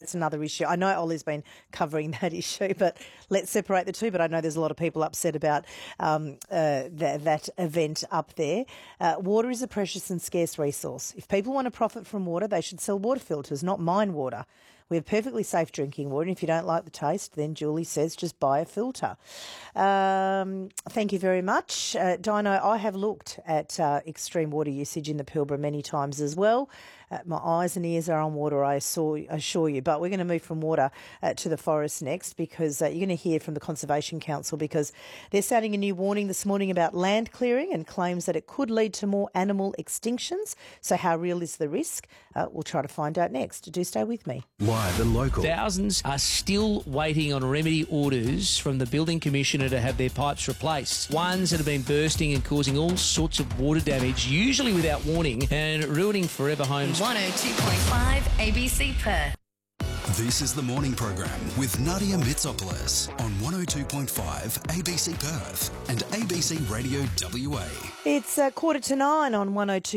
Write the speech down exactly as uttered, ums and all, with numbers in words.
It's another issue. I know Ollie's been covering that issue, but let's separate the two. But I know there's a lot of people upset about um, uh, th- that event up there. Uh, water is a precious and scarce resource. If people want to profit from water, they should sell water filters, not mine water. We have perfectly safe drinking water, and if you don't like the taste, then Julie says just buy a filter. Um, thank you very much. Uh, Dino, I have looked at uh, extreme water usage in the Pilbara many times as well. Uh, my eyes and ears are on water, I assure, assure you. But we're going to move from water uh, to the forest next, because uh, you're going to hear from the Conservation Council, because they're sounding a new warning this morning about land clearing and claims that it could lead to more animal extinctions. So how real is the risk? Uh, we'll try to find out next. Do stay with me. Live and local. Thousands are still waiting on remedy orders from the Building Commissioner to have their pipes replaced. Ones that have been bursting and causing all sorts of water damage, usually without warning, and ruining forever homes. one oh two point five A B C Perth. This is the morning program with Nadia Mitsopoulos on one oh two point five A B C Perth and A B C Radio W A. It's uh, quarter to nine on one oh two